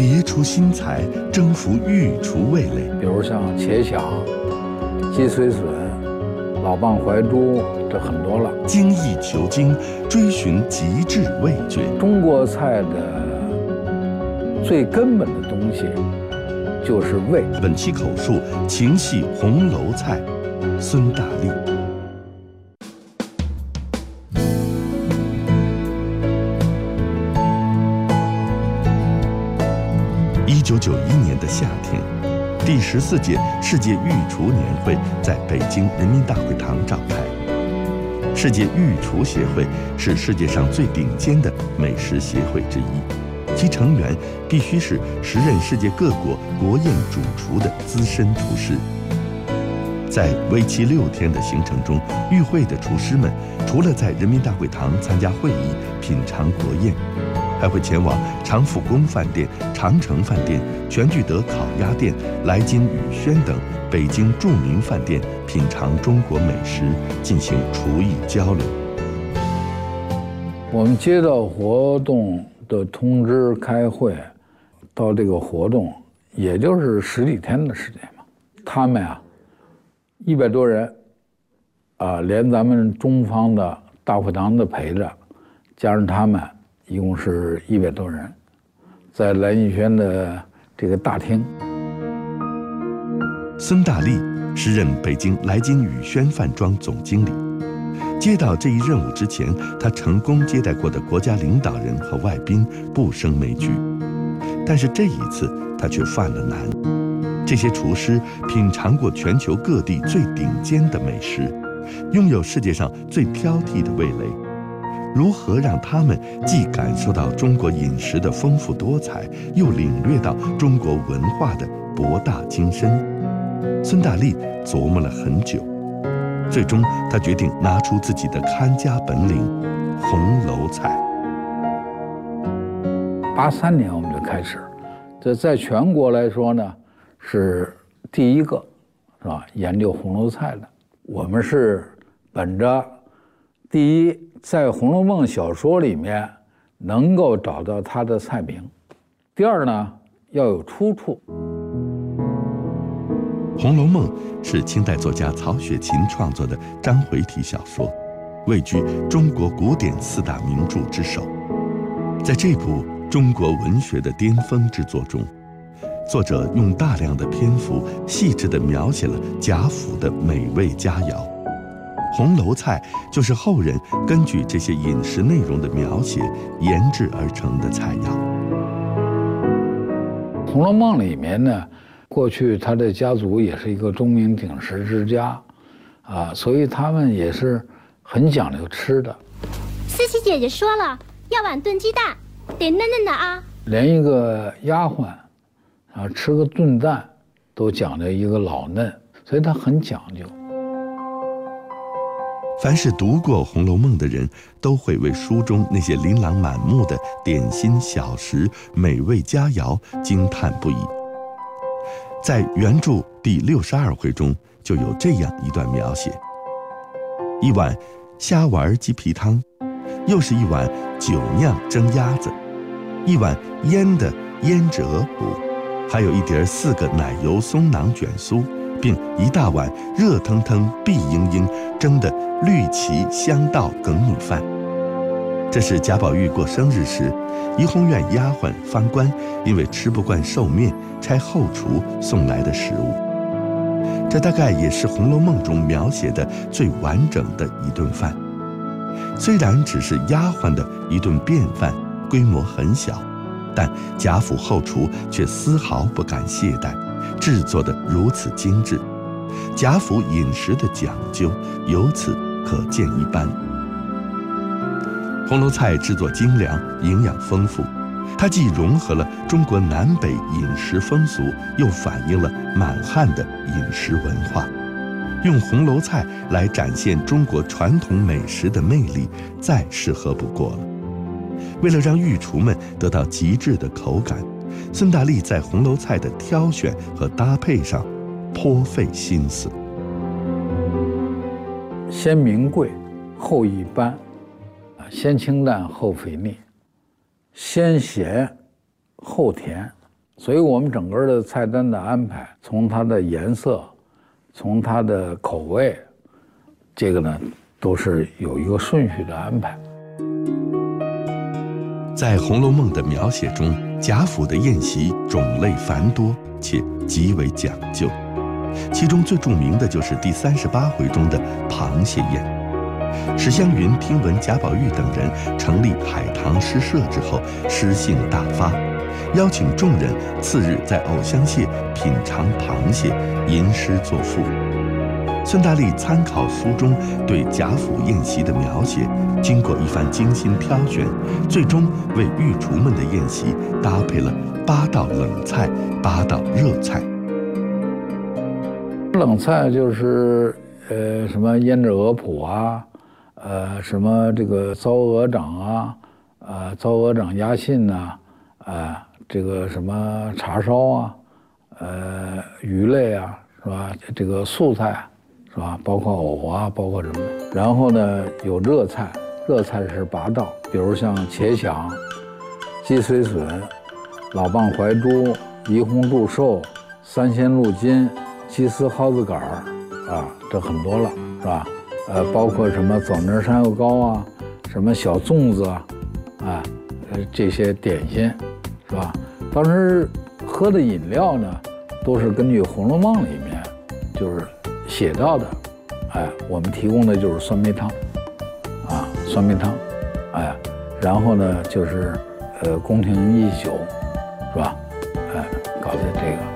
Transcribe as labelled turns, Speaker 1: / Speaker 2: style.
Speaker 1: 别出心裁，征服御厨味蕾。
Speaker 2: 比如像茄鲞、鸡髓笋、老蚌怀珠，这很多了。
Speaker 1: 精益求精，追寻极致味觉。
Speaker 2: 中国菜的最根本的东西就是味。
Speaker 1: 本期口述情系红楼菜，孙大力。1991年的夏天，第14届世界御厨年会在北京人民大会堂召开。世界御厨协会是世界上最顶尖的美食协会之一，其成员必须是时任世界各国国宴主厨的资深厨师。在为期6天的行程中，与会的厨师们除了在人民大会堂参加会议、品尝国宴，还会前往长府宫饭店、长城饭店、全聚德烤鸭店、来金雨轩等北京著名饭店品尝中国美食，进行厨艺交流。
Speaker 2: 我们接到活动的通知开会，到这个活动也就是10几天的时间嘛。他们100多人，连咱们中方的大会堂的陪着，加上他们，一共是100多人，在来金雨轩的这个大厅。
Speaker 1: 孙大力时任北京来金雨轩饭庄总经理。接到这一任务之前，他成功接待过的国家领导人和外宾不胜枚举，但是这一次他却犯了难。这些厨师品尝过全球各地最顶尖的美食，拥有世界上最挑剔的味蕾。如何让他们既感受到中国饮食的丰富多彩，又领略到中国文化的博大精深？孙大力琢磨了很久，最终他决定拿出自己的看家本领——红楼菜。
Speaker 2: 83年我们就开始，这在全国来说呢，是第一个，是吧？研究红楼菜的。我们是本着第一，在《红楼梦》小说里面能够找到它的菜名；第二呢，要有出处。
Speaker 1: 《红楼梦》是清代作家曹雪芹创作的章回体小说，位居中国古典4大名著之首。在这部中国文学的巅峰之作中，作者用大量的篇幅细致地描写了贾府的美味佳肴。红楼菜就是后人根据这些饮食内容的描写研制而成的菜肴。
Speaker 2: 《红楼梦》里面呢，过去他的家族也是一个钟鸣鼎食之家，所以他们也是很讲究吃的。
Speaker 3: 思琪姐姐说了，要碗炖鸡蛋，得嫩嫩的啊。
Speaker 2: 连一个丫鬟吃个炖蛋都讲究一个老嫩，所以他很讲究。
Speaker 1: 凡是读过《红楼梦》的人，都会为书中那些琳琅满目的点心小食、美味佳肴惊叹不已。在原著第62回中，就有这样一段描写：一碗虾丸鸡皮汤，又是一碗酒酿蒸鸭子，一碗腌的胭脂鹅脯，还有一碟4个奶油松囊卷酥，并一大碗热腾腾碧莹莹蒸的绿旗香稻梗米饭。这是贾宝玉过生日时，怡红院丫鬟方官因为吃不惯寿面，差后厨送来的食物。这大概也是《红楼梦》中描写的最完整的一顿饭。虽然只是丫鬟的一顿便饭，规模很小，但贾府后厨却丝毫不敢懈怠，制作得如此精致。贾府饮食的讲究由此可见一斑。红楼菜制作精良，营养丰富，它既融合了中国南北饮食风俗，又反映了满汉的饮食文化。用红楼菜来展现中国传统美食的魅力，再适合不过了。为了让御厨们得到极致的口感，孙大力在红楼菜的挑选和搭配上颇费心思。
Speaker 2: 先名贵，后一般，先清淡后肥腻，先咸后甜， 所以我们整个的菜单的安排，从它的颜色，从它的口味，这个呢都是有一个顺序的安排。
Speaker 1: 在《红楼梦》的描写中，贾府的宴席种类繁多且极为讲究，其中最著名的就是第38回中的螃蟹宴。史湘云听闻贾宝玉等人成立海棠诗社之后，诗兴大发，邀请众人次日在藕香榭品尝螃蟹，吟诗作赋。孙大力参考书中对贾府宴席的描写，经过一番精心挑选，最终为御厨们的宴席搭配了8道冷菜、8道热菜。
Speaker 2: 冷菜就是什么胭脂鹅脯啊，什么这个糟鹅掌啊，糟鹅掌鸭杏呐，这个什么叉烧啊，鱼类啊，是吧？这个素菜。是吧？包括藕啊，包括什么的。然后呢，有热菜，热菜是8道，比如像茄鲞、鸡髓笋、老蚌怀珠、怡红柱寿、三鲜鹿筋、鸡丝蒿子杆儿，这很多了，是吧？包括什么枣泥山药糕啊，什么小粽子啊，这些点心，是吧？当时喝的饮料呢，都是根据《红楼梦》里面就是写到的，我们提供的就是酸梅汤，酸梅汤，然后呢就是宫廷一宿，是吧？搞的这个。